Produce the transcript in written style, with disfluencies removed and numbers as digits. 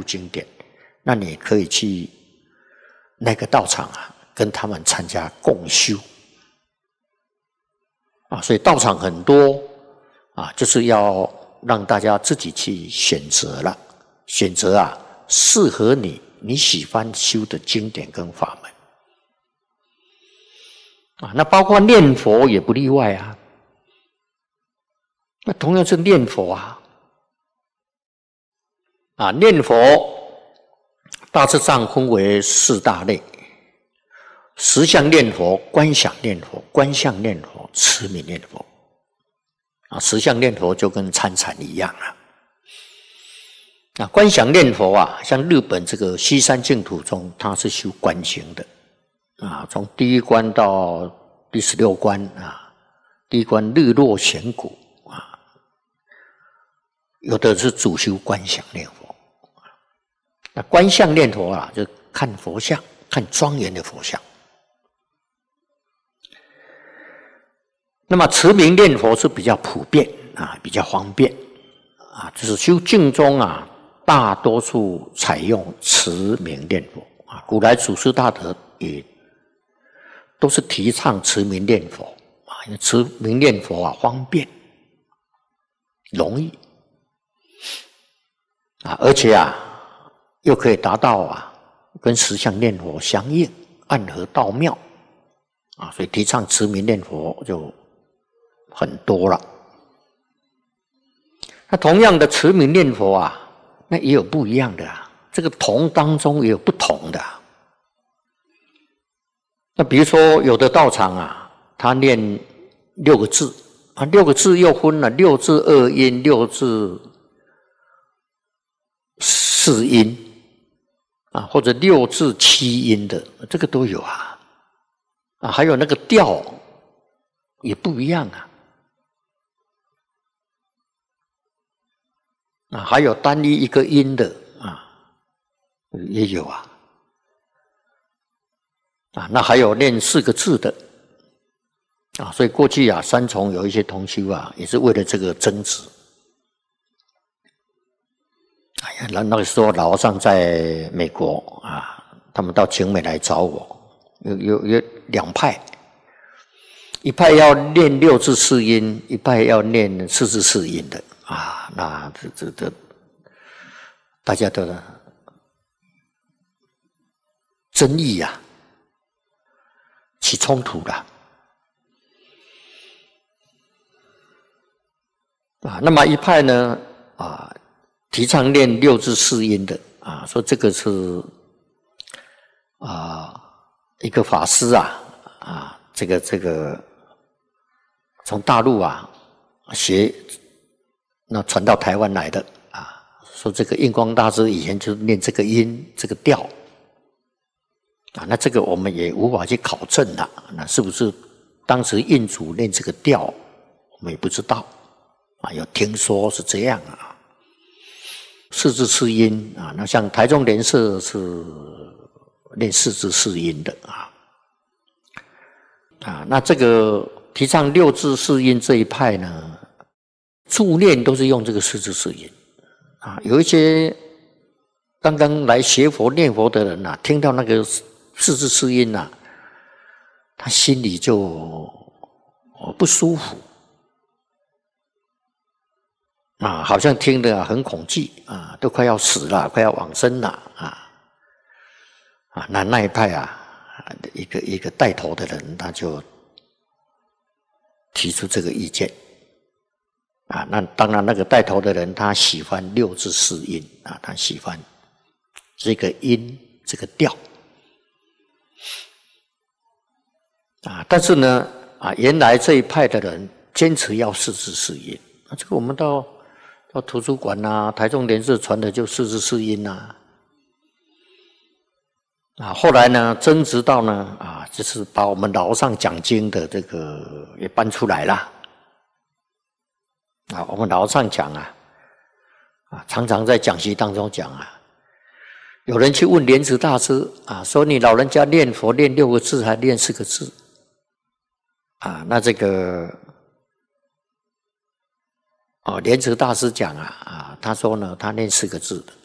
部经典，那你可以去那个道场啊，跟他们参加共修啊。所以道场很多啊，就是要让大家自己去选择了，选择啊适合你喜欢修的经典跟法门啊。那包括念佛也不例外啊。那同样是念佛啊，念佛大致上分为4大类：实相念佛、观想念佛、观相念佛、持名念佛。啊，实相念佛就跟参禅一样啊。观想念佛啊，像日本这个西山净土宗，它是修观行的啊，从第1关到第16关啊，第1关日落显谷啊，有的是主修观想念佛。那观相念佛啊，就看佛像，看庄严的佛像。那么持名念佛是比较普遍啊，比较方便啊，就是修净宗啊，大多数采用持名念佛啊。古来祖师大德也都是提倡持名念佛啊，因为持名念佛啊方便、容易啊，而且啊又可以达到啊跟实相念佛相应，暗合道妙啊，所以提倡持名念佛就很多了。那同样的持名念佛啊，那也有不一样的啊，这个同当中也有不同的啊。那比如说有的道场啊，他念6个字啊，6个字又分了6字2音、6字4音啊，或者6字7音的，这个都有啊。啊，还有那个调也不一样啊。啊，还有单一1个音的啊，也有啊。啊，那还有念4个字的啊，所以过去啊，三重有一些同修啊，也是为了这个争执。哎呀，那个时候老和尚在美国啊，他们到景美来找我，有2派，一派要念6字4音，一派要念4字4音的啊。那这大家都争议啊，起冲突了啊。那么一派呢啊，提倡念6字4音的啊，说这个是啊一个法师啊这个从大陆啊学，那传到台湾来的啊，说这个印光大师以前就念这个音这个调啊，那这个我们也无法去考证了，那是不是当时印主念这个调，我们也不知道啊，有听说是这样啊。4字4音啊，那像台中莲社是念4字4音的啊，那这个提倡6字4音这一派呢，助念都是用这个4字4音啊。有一些刚刚来学佛念佛的人听到那个4字4音他心里就不舒服啊，好像听得很恐惧啊，都快要死了，快要往生了那一派一个带头的人，他就提出这个意见啊。那当然，那个带头的人他喜欢6字4音啊，他喜欢这个音这个调啊。但是呢原来这一派的人坚持要4字4音啊，这个我们到图书馆台中莲社传的就4字4音后来呢争执到呢就是把我们老和尚讲经的这个也搬出来了我们老和尚讲常常在讲习当中讲有人去问莲池大师说你老人家念佛念6个字还念4个字那这个莲池大师讲他说呢他念4个字的